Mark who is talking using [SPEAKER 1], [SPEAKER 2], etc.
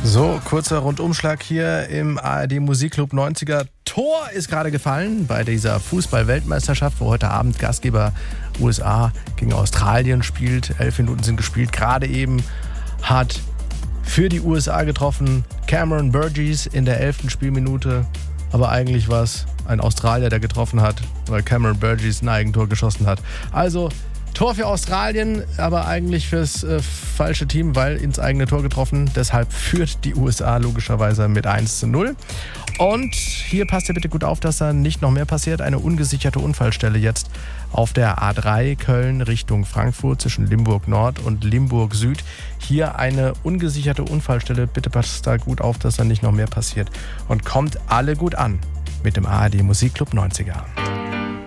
[SPEAKER 1] So, kurzer Rundumschlag hier im ARD Musikclub 90er. Tor ist gerade gefallen bei dieser Fußball-Weltmeisterschaft, wo heute Abend Gastgeber USA gegen Australien spielt. 11 Minuten sind gespielt. Gerade eben hat für die USA getroffen Cameron Burgess in der 11. Spielminute. Aber eigentlich war es ein Australier, der getroffen hat, weil Cameron Burgess ein Eigentor geschossen hat. Also Tor für Australien, aber eigentlich fürs falsche Team, weil ins eigene Tor getroffen. Deshalb führt die USA logischerweise mit 1:0. Und hier passt ihr bitte gut auf, dass da nicht noch mehr passiert. Eine ungesicherte Unfallstelle jetzt auf der A3 Köln Richtung Frankfurt zwischen Limburg Nord und Limburg Süd. Hier eine ungesicherte Unfallstelle. Bitte passt da gut auf, dass da nicht noch mehr passiert. Und kommt alle gut an mit dem ARD Musikclub 90er.